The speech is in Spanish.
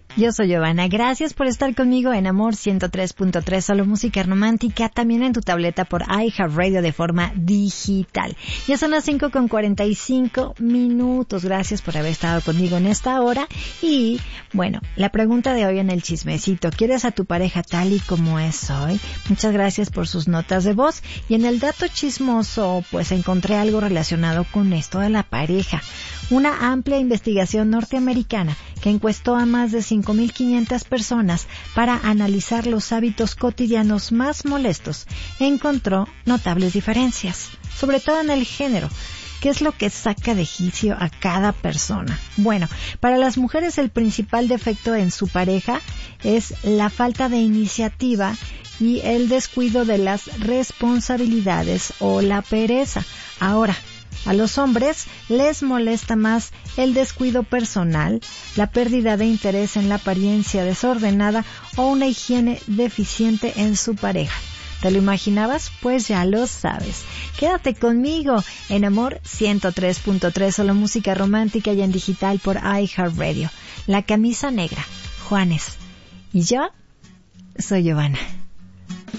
Yo soy Giovanna. Gracias por estar conmigo en Amor 103.3, solo música romántica, también en tu tableta por iHeartRadio de forma digital. Ya son las 5:45. Gracias por haber estado conmigo en esta hora. Y, bueno, la pregunta de hoy en el chismecito: ¿quieres a tu pareja tal y como es hoy? Muchas gracias por sus notas de voz. Y en el dato chismoso, pues encontré algo relacionado con esto de la pareja. Una amplia investigación norteamericana que encuestó a más de 5,500 personas para analizar los hábitos cotidianos más molestos encontró notables diferencias, sobre todo en el género. ¿Qué es lo que saca de quicio a cada persona? Bueno, para las mujeres el principal defecto en su pareja es la falta de iniciativa y el descuido de las responsabilidades o la pereza. Ahora, a los hombres les molesta más el descuido personal, la pérdida de interés en la apariencia desordenada o una higiene deficiente en su pareja. ¿Te lo imaginabas? Pues ya lo sabes. Quédate conmigo en Amor 103.3, solo música romántica y en digital por iHeartRadio. La camisa negra, Juanes. Y yo soy Giovanna.